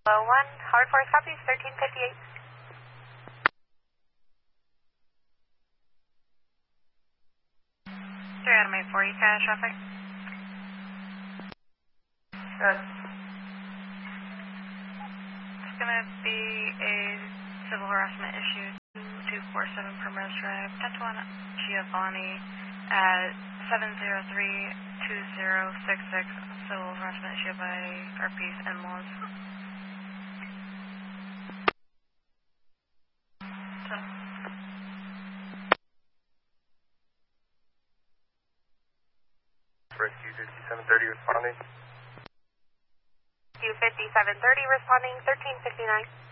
Howard Forest copies, 1358. Three Adam 840, cash traffic. Good. It's going to be a civil harassment issue, 2247 Primrose Drive, Tetuan Giovanni at 703-2066, civil harassment issue by RP's in-laws. For Q5730 responding. Q5730 responding, 1359.